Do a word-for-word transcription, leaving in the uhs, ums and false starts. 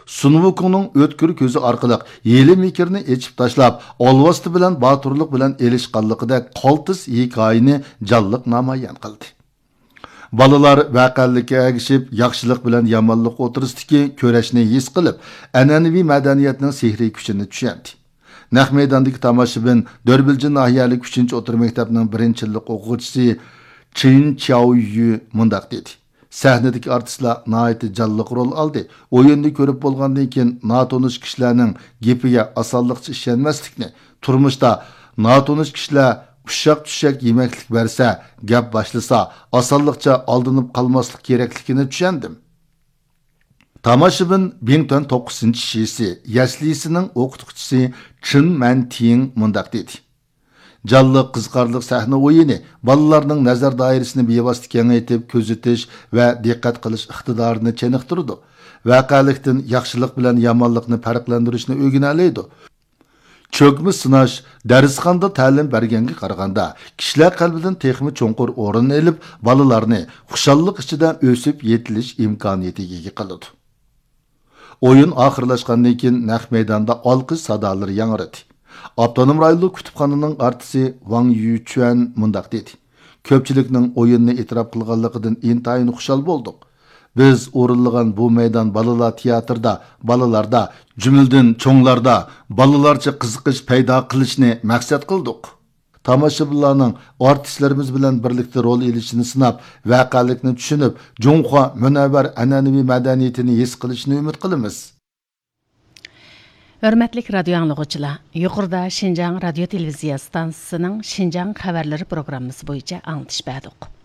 Sunwukungning o'tkir ko'zi orqali yeli mikirni echib tashlab, olvasti bilan boturlik bilan elishqanligida qaltis hikoyani jonliq namoyon qildi. Balalar vaqalikka agishib, yaxshilik bilan yomonlik o'tirisidagi ko'rashni his qilib, an'anaviy madaniyatning sehriy kuchini tushundi. Naq maydondagi tomoshabin Dörbilji nahiyalik uchinchi o'rta maktabining birinchi yillik o'quvchisi Chin Xiaoyu mundaq dedi. Sahnadagi artistlar nihoyatda jonliq rol oldi. O'yinni ko'rib bo'lgandan keyin notanish kishilarning gapiga osonlikcha ishonmaslikni, turmushda notanish kishilar ushaq tushak yemaklik bersa, gap boshlasa, osonlikcha aldinib qolmaslik kerakligini tushundim. Tomoshabin bin to'qqizinchi shisi yaslisining o'qituvchisi Chin Manting mundaq dedi. Canlıq, qiziqarlıq sahne o'yini balalarning nazar doirasini bevosita kengaytib, ko'zitish va diqqat qilish iqtidorini cheniqtirdi. Vaqalikdan yaxshilik bilan yomonlikni farqlantirishni o'rganadi. Cho'kmi sinash darsxonada ta'lim berganga qaraganda kishilar qalbidan texmi cho'nqur o'rin olib, balalarni xushallik ichida o'sib yetilish imkoniyatiga ega qiladi. O'yin oxirlashgandan keyin naq maydonda olqish sadolari yangradi. Avtonom rayonlik kutubxonaning artisti Wang Yuchuan mundaq dedi. Ko'pchilikning o'yinni e'tirof qilganligidan intayin xushal bo'ldik. Biz o'rinlagan bu maydon balalar teatrda, balalarda, jumladan cho'nglarda balalarcha qiziqish paydo qilishni maqsad qildik. Tomoshabinlarning artistlarimiz bilan birlikda rol elishini sinab, vaqalikni tushunib, Junxo munavvar an'anaviy madaniyatini his qilishni umid qilamiz. Hörmətlik radio anlıqçılar, yuqurda Şinjan Radio Televiziya stansiyasının Şinjan xəbərləri proqramımız boyunca anlatış bədik.